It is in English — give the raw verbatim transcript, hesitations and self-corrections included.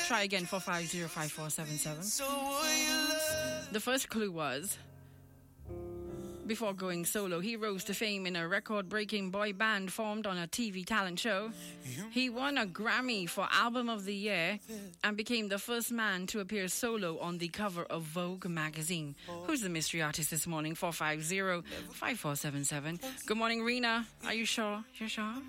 try again for five zero five four seven seven. The first clue was, before going solo, he rose to fame in a record-breaking boy band formed on a T V talent show. He won a Grammy for Album of the Year and became the first man to appear solo on the cover of Vogue magazine. Who's the mystery artist this morning? four five zero five four seven seven. Good morning, Rena. Are you sure? You're sure?